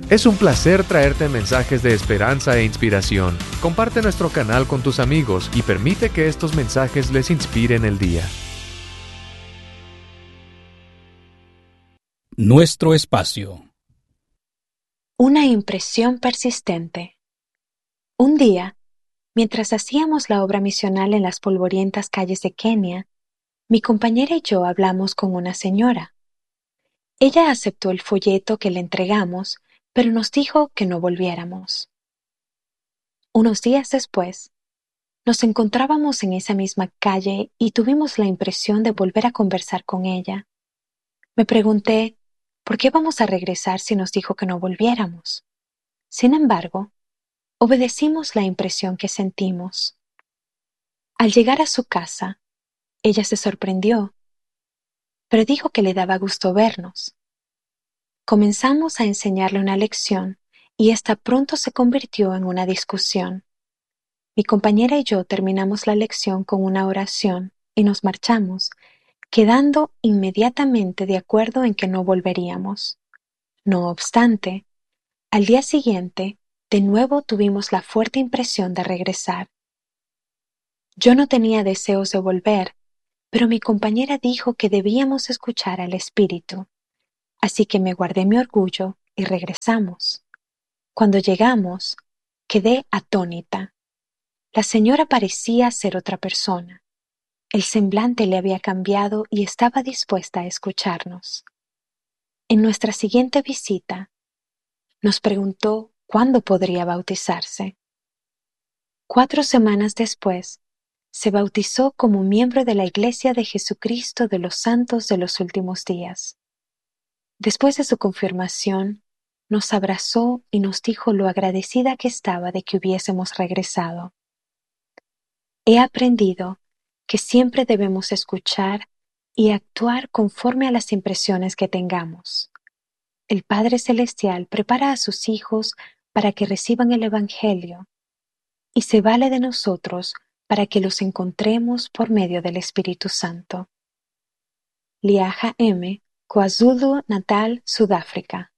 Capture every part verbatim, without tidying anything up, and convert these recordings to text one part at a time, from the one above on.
Es un placer traerte mensajes de esperanza e inspiración. Comparte nuestro canal con tus amigos y permite que estos mensajes les inspiren el día. Nuestro espacio. Una impresión persistente. Un día, mientras hacíamos la obra misional en las polvorientas calles de Kenia, mi compañera y yo hablamos con una señora. Ella aceptó el folleto que le entregamos, pero nos dijo que no volviéramos. Unos días después, nos encontrábamos en esa misma calle y tuvimos la impresión de volver a conversar con ella. Me pregunté, ¿por qué vamos a regresar si nos dijo que no volviéramos? Sin embargo, obedecimos la impresión que sentimos. Al llegar a su casa, ella se sorprendió, pero dijo que le daba gusto vernos. Comenzamos a enseñarle una lección y esta pronto se convirtió en una discusión. Mi compañera y yo terminamos la lección con una oración y nos marchamos, quedando inmediatamente de acuerdo en que no volveríamos. No obstante, al día siguiente, de nuevo tuvimos la fuerte impresión de regresar. Yo no tenía deseos de volver, pero mi compañera dijo que debíamos escuchar al Espíritu. Así que me guardé mi orgullo y regresamos. Cuando llegamos, quedé atónita. La señora parecía ser otra persona. El semblante le había cambiado y estaba dispuesta a escucharnos. En nuestra siguiente visita, nos preguntó cuándo podría bautizarse. Cuatro semanas después, se bautizó como miembro de la Iglesia de Jesucristo de los Santos de los Últimos Días. Después de su confirmación, nos abrazó y nos dijo lo agradecida que estaba de que hubiésemos regresado. He aprendido que siempre debemos escuchar y actuar conforme a las impresiones que tengamos. El Padre Celestial prepara a sus hijos para que reciban el Evangelio y se vale de nosotros para que los encontremos por medio del Espíritu Santo. Liaja M., KwaZulu-Natal, Sudáfrica.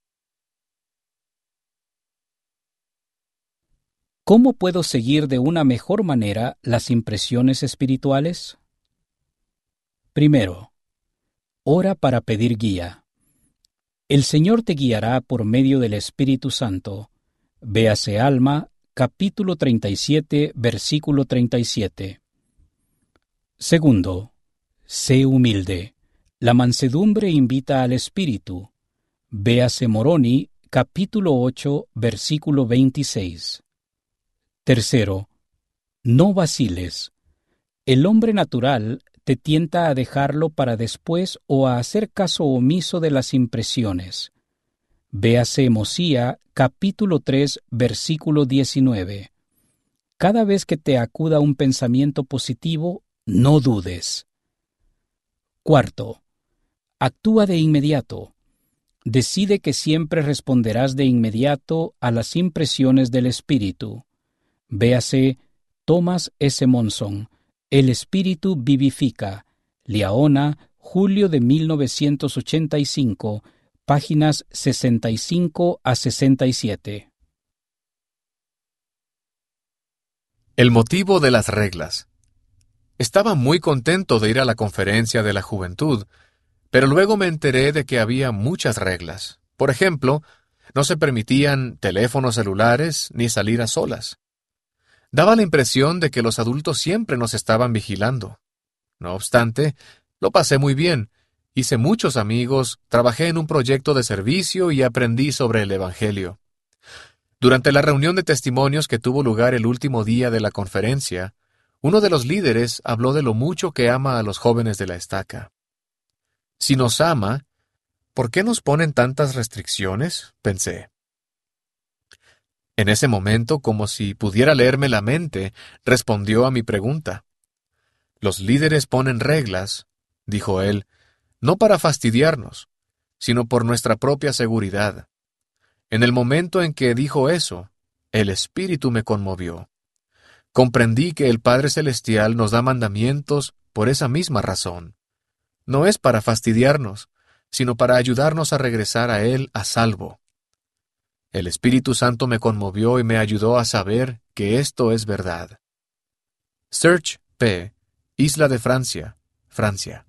¿Cómo puedo seguir de una mejor manera las impresiones espirituales? Primero, ora para pedir guía. El Señor te guiará por medio del Espíritu Santo. Véase Alma, capítulo treinta y siete, versículo treinta y siete. Segundo, sé humilde. La mansedumbre invita al Espíritu. Véase Moroni, capítulo ocho, versículo veintiséis. Tercero, no vaciles. El hombre natural te tienta a dejarlo para después o a hacer caso omiso de las impresiones. Véase Mosía, capítulo tres, versículo diecinueve. Cada vez que te acuda un pensamiento positivo, no dudes. Cuarto, actúa de inmediato. Decide que siempre responderás de inmediato a las impresiones del Espíritu. Véase Thomas S. Monson, El Espíritu vivifica, Liaona, julio de mil novecientos ochenta y cinco, páginas sesenta y cinco a sesenta y siete. El motivo de las reglas. Estaba muy contento de ir a la conferencia de la juventud, pero luego me enteré de que había muchas reglas. Por ejemplo, no se permitían teléfonos celulares ni salir a solas. Daba la impresión de que los adultos siempre nos estaban vigilando. No obstante, lo pasé muy bien, hice muchos amigos, trabajé en un proyecto de servicio y aprendí sobre el Evangelio. Durante la reunión de testimonios que tuvo lugar el último día de la conferencia, uno de los líderes habló de lo mucho que ama a los jóvenes de la estaca. Si nos ama, ¿por qué nos ponen tantas restricciones?, pensé. En ese momento, como si pudiera leerme la mente, respondió a mi pregunta. Los líderes ponen reglas, dijo él, no para fastidiarnos, sino por nuestra propia seguridad. En el momento en que dijo eso, el Espíritu me conmovió. Comprendí que el Padre Celestial nos da mandamientos por esa misma razón. No es para fastidiarnos, sino para ayudarnos a regresar a Él a salvo. El Espíritu Santo me conmovió y me ayudó a saber que esto es verdad. Serge P., Isla de Francia, Francia.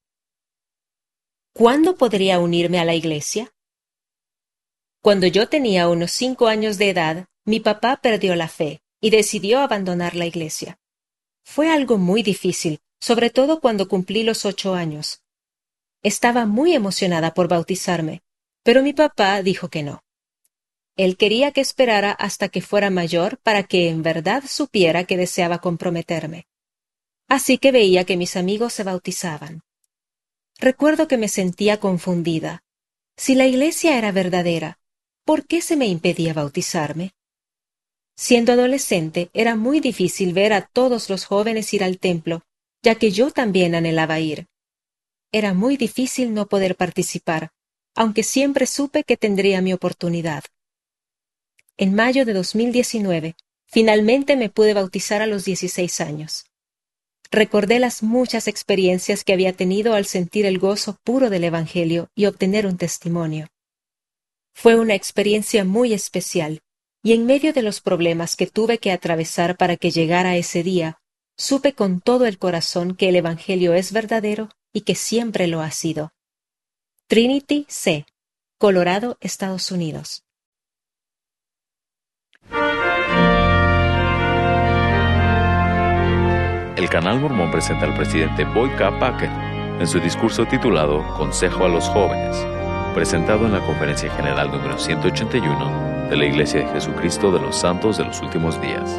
¿Cuándo podría unirme a la iglesia? Cuando yo tenía unos cinco años de edad, mi papá perdió la fe y decidió abandonar la iglesia. Fue algo muy difícil, sobre todo cuando cumplí los ocho años. Estaba muy emocionada por bautizarme, pero mi papá dijo que no. Él quería que esperara hasta que fuera mayor para que en verdad supiera que deseaba comprometerme. Así que veía que mis amigos se bautizaban. Recuerdo que me sentía confundida. Si la iglesia era verdadera, ¿por qué se me impedía bautizarme? Siendo adolescente, era muy difícil ver a todos los jóvenes ir al templo, ya que yo también anhelaba ir. Era muy difícil no poder participar, aunque siempre supe que tendría mi oportunidad. En mayo de dos mil diecinueve, finalmente me pude bautizar a los dieciséis años. Recordé las muchas experiencias que había tenido al sentir el gozo puro del Evangelio y obtener un testimonio. Fue una experiencia muy especial, y en medio de los problemas que tuve que atravesar para que llegara ese día, supe con todo el corazón que el Evangelio es verdadero y que siempre lo ha sido. Trinity C., Colorado, Estados Unidos. El Canal Mormón presenta al presidente Boyd K. Packer en su discurso titulado Consejo a los Jóvenes, presentado en la Conferencia General número ciento ochenta y uno de la Iglesia de Jesucristo de los Santos de los Últimos Días.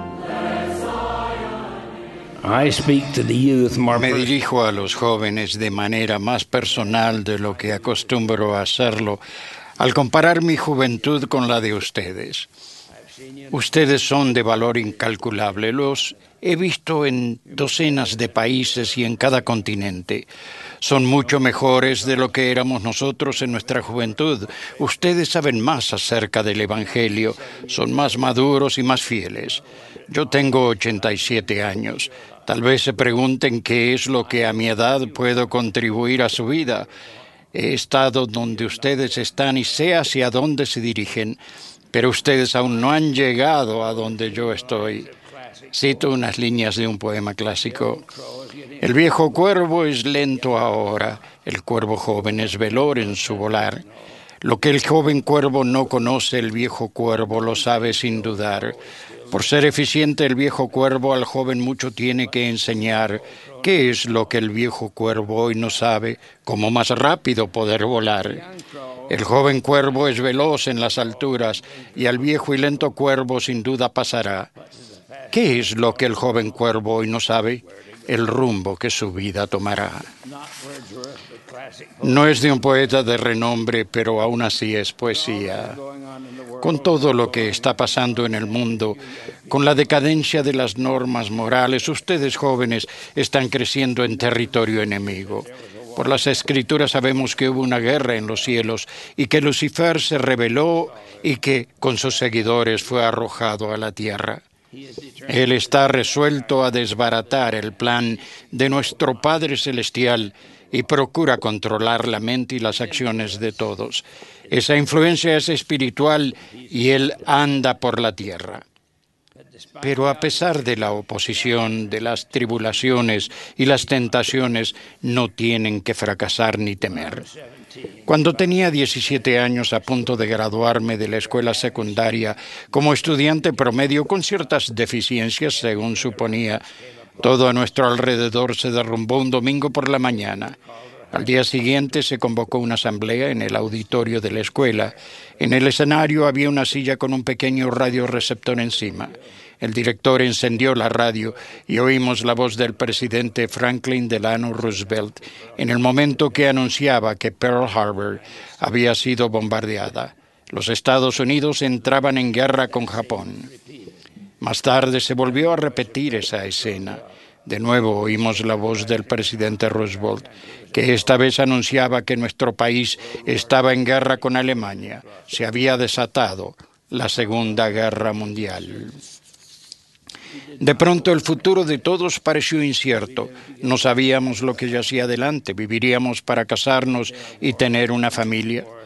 Me dirijo a los jóvenes de manera más personal de lo que acostumbro a hacerlo al comparar mi juventud con la de ustedes. Ustedes son de valor incalculable. Los he visto en docenas de países y en cada continente. Son mucho mejores de lo que éramos nosotros en nuestra juventud. Ustedes saben más acerca del Evangelio, son más maduros y más fieles. Yo tengo ochenta y siete años. Tal vez se pregunten qué es lo que a mi edad puedo contribuir a su vida. He estado donde ustedes están y sé hacia dónde se dirigen, pero ustedes aún no han llegado a donde yo estoy. Cito unas líneas de un poema clásico. El viejo cuervo es lento ahora, el cuervo joven es veloz en su volar. Lo que el joven cuervo no conoce, el viejo cuervo lo sabe sin dudar. Por ser eficiente el viejo cuervo al joven mucho tiene que enseñar. ¿Qué es lo que el viejo cuervo hoy no sabe? Cómo más rápido poder volar. El joven cuervo es veloz en las alturas y al viejo y lento cuervo sin duda pasará. ¿Qué es lo que el joven cuervo hoy no sabe? El rumbo que su vida tomará. No es de un poeta de renombre, pero aún así es poesía. Con todo lo que está pasando en el mundo, con la decadencia de las normas morales, ustedes jóvenes están creciendo en territorio enemigo. Por las Escrituras sabemos que hubo una guerra en los cielos y que Lucifer se rebeló y que con sus seguidores fue arrojado a la tierra. Él está resuelto a desbaratar el plan de nuestro Padre Celestial y procura controlar la mente y las acciones de todos. Esa influencia es espiritual y él anda por la tierra. Pero a pesar de la oposición, de las tribulaciones y las tentaciones, no tienen que fracasar ni temer. Cuando tenía diecisiete años, a punto de graduarme de la escuela secundaria, como estudiante promedio con ciertas deficiencias, según suponía, todo a nuestro alrededor se derrumbó un domingo por la mañana. Al día siguiente se convocó una asamblea en el auditorio de la escuela. En el escenario había una silla con un pequeño radioreceptor encima. El director encendió la radio y oímos la voz del presidente Franklin Delano Roosevelt en el momento que anunciaba que Pearl Harbor había sido bombardeada. Los Estados Unidos entraban en guerra con Japón. Más tarde se volvió a repetir esa escena. De nuevo oímos la voz del presidente Roosevelt, que esta vez anunciaba que nuestro país estaba en guerra con Alemania. Se había desatado la Segunda Guerra Mundial. De pronto el futuro de todos pareció incierto. No sabíamos lo que yacía adelante. ¿Viviríamos para casarnos y tener una familia?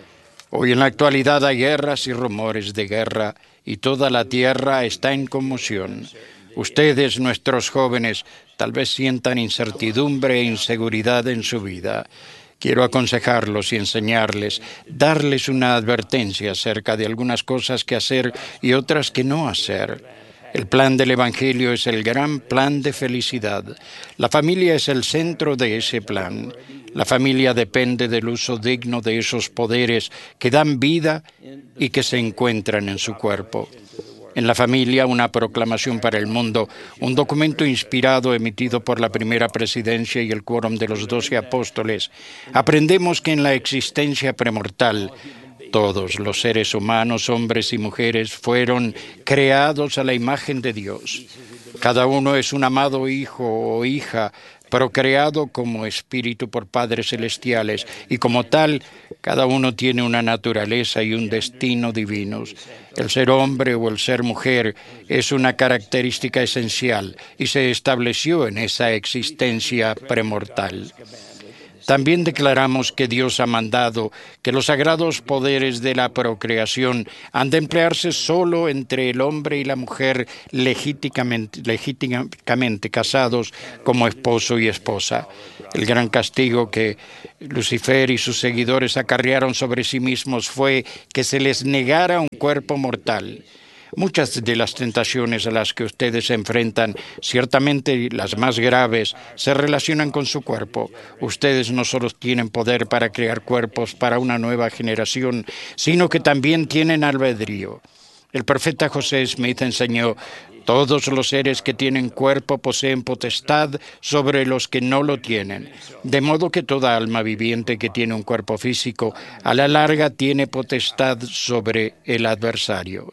Hoy en la actualidad hay guerras y rumores de guerra y toda la tierra está en conmoción. Ustedes, nuestros jóvenes, tal vez sientan incertidumbre e inseguridad en su vida. Quiero aconsejarlos y enseñarles, darles una advertencia acerca de algunas cosas que hacer y otras que no hacer. El plan del Evangelio es el gran plan de felicidad. La familia es el centro de ese plan. La familia depende del uso digno de esos poderes que dan vida y que se encuentran en su cuerpo. En la familia, una proclamación para el mundo, un documento inspirado emitido por la primera presidencia y el quórum de los doce apóstoles. Aprendemos que en la existencia premortal, todos los seres humanos, hombres y mujeres, fueron creados a la imagen de Dios. Cada uno es un amado hijo o hija, procreado como espíritu por padres celestiales, y como tal, cada uno tiene una naturaleza y un destino divinos. El ser hombre o el ser mujer es una característica esencial y se estableció en esa existencia premortal. También declaramos que Dios ha mandado que los sagrados poderes de la procreación han de emplearse solo entre el hombre y la mujer legítimamente, legítimamente casados como esposo y esposa. El gran castigo que Lucifer y sus seguidores acarrearon sobre sí mismos fue que se les negara un cuerpo mortal. Muchas de las tentaciones a las que ustedes se enfrentan, ciertamente las más graves, se relacionan con su cuerpo. Ustedes no solo tienen poder para crear cuerpos para una nueva generación, sino que también tienen albedrío. El profeta José Smith enseñó: todos los seres que tienen cuerpo poseen potestad sobre los que no lo tienen. De modo que toda alma viviente que tiene un cuerpo físico, a la larga tiene potestad sobre el adversario.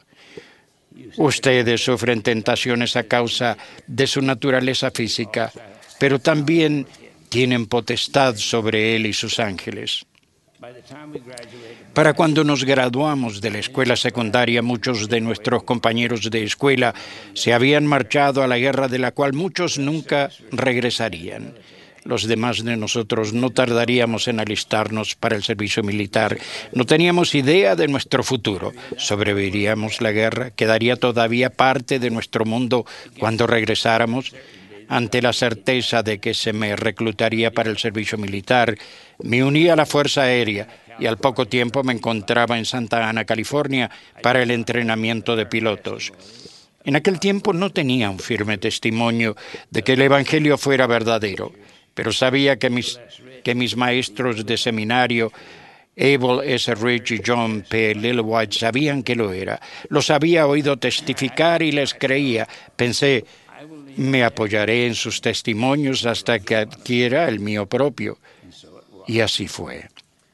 Ustedes sufren tentaciones a causa de su naturaleza física, pero también tienen potestad sobre él y sus ángeles. Para cuando nos graduamos de la escuela secundaria, muchos de nuestros compañeros de escuela se habían marchado a la guerra de la cual muchos nunca regresarían. Los demás de nosotros no tardaríamos en alistarnos para el servicio militar. No teníamos idea de nuestro futuro. ¿Sobreviviríamos la guerra? ¿Quedaría todavía parte de nuestro mundo cuando regresáramos? Ante la certeza de que se me reclutaría para el servicio militar, me uní a la Fuerza Aérea y al poco tiempo me encontraba en Santa Ana, California, para el entrenamiento de pilotos. En aquel tiempo no tenía un firme testimonio de que el Evangelio fuera verdadero, pero sabía que mis, que mis maestros de seminario, Abel S. Rich y John P. Lillewhite, sabían que lo era. Los había oído testificar y les creía. Pensé, me apoyaré en sus testimonios hasta que adquiera el mío propio. Y así fue.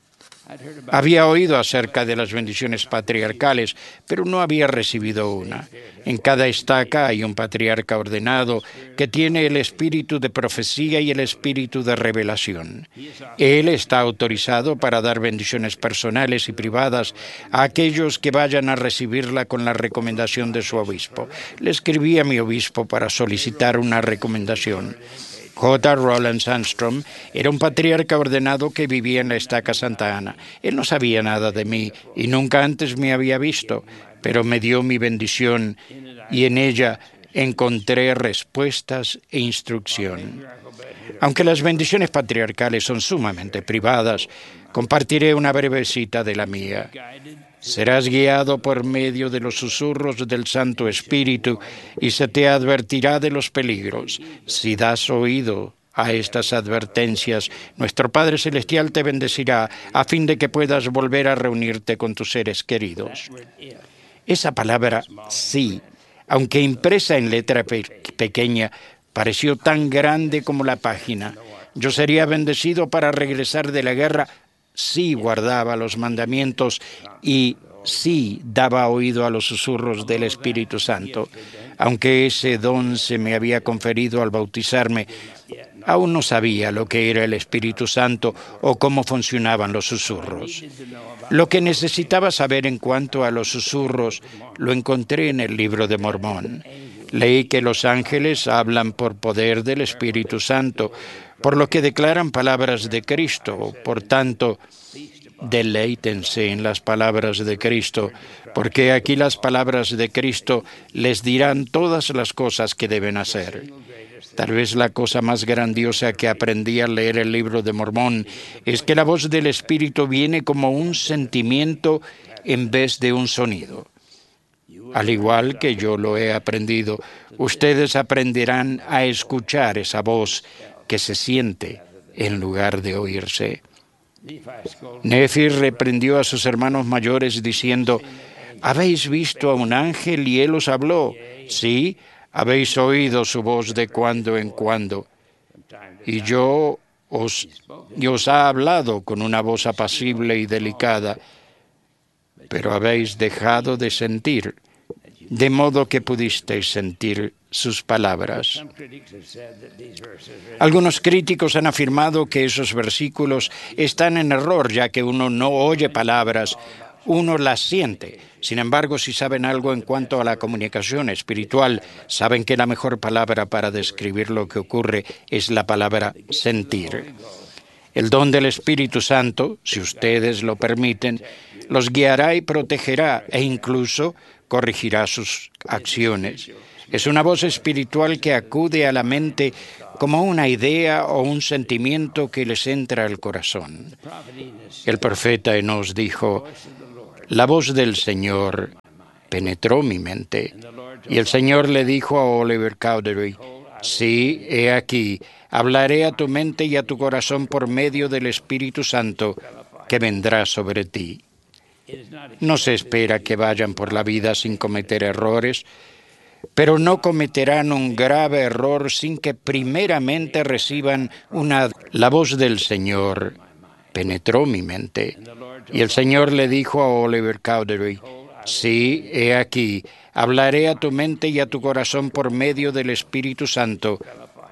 Había oído acerca de las bendiciones patriarcales, pero no había recibido una. En cada estaca hay un patriarca ordenado que tiene el espíritu de profecía y el espíritu de revelación. Él está autorizado para dar bendiciones personales y privadas a aquellos que vayan a recibirla con la recomendación de su obispo. Le escribí a mi obispo para solicitar una recomendación. J. Roland Sandstrom era un patriarca ordenado que vivía en la estaca Santa Ana. Él no sabía nada de mí y nunca antes me había visto, pero me dio mi bendición y en ella encontré respuestas e instrucción. Aunque las bendiciones patriarcales son sumamente privadas, compartiré una breve cita de la mía. Serás guiado por medio de los susurros del Santo Espíritu y se te advertirá de los peligros. Si das oído a estas advertencias, nuestro Padre Celestial te bendecirá a fin de que puedas volver a reunirte con tus seres queridos. Esa palabra sí, aunque impresa en letra pe- pequeña, pareció tan grande como la página. Yo sería bendecido para regresar de la guerra. Sí guardaba los mandamientos y sí daba oído a los susurros del Espíritu Santo. Aunque ese don se me había conferido al bautizarme, aún no sabía lo que era el Espíritu Santo o cómo funcionaban los susurros. Lo que necesitaba saber en cuanto a los susurros lo encontré en el Libro de Mormón. Leí que los ángeles hablan por poder del Espíritu Santo, por lo que declaran palabras de Cristo. Por tanto, Deleítense en las palabras de Cristo, porque aquí las palabras de Cristo les dirán todas las cosas que deben hacer. Tal vez la cosa más grandiosa que aprendí al leer el libro de Mormón es que la voz del Espíritu viene como un sentimiento en vez de un sonido. Al igual que yo lo he aprendido, ustedes aprenderán a escuchar esa voz que se siente en lugar de oírse. Nefi reprendió a sus hermanos mayores diciendo: ¿habéis visto a un ángel y él os habló? Sí, habéis oído su voz de cuando en cuando. Y yo os, y os ha hablado con una voz apacible y delicada, pero habéis dejado de sentir, de modo que pudisteis sentir sus palabras. Algunos críticos han afirmado que esos versículos están en error, ya que uno no oye palabras, uno las siente. Sin embargo, si saben algo en cuanto a la comunicación espiritual, saben que la mejor palabra para describir lo que ocurre es la palabra sentir. El don del Espíritu Santo, si ustedes lo permiten, los guiará y protegerá e incluso corregirá sus acciones. Es una voz espiritual que acude a la mente como una idea o un sentimiento que les entra al corazón. El profeta Enós dijo: la voz del Señor penetró mi mente. Y el Señor le dijo a Oliver Cowdery: sí, he aquí, hablaré a tu mente y a tu corazón por medio del Espíritu Santo que vendrá sobre ti. No se espera que vayan por la vida sin cometer errores, pero no cometerán un grave error sin que primeramente reciban una... La voz del Señor penetró mi mente. Y el Señor le dijo a Oliver Cowdery: sí, he aquí, hablaré a tu mente y a tu corazón por medio del Espíritu Santo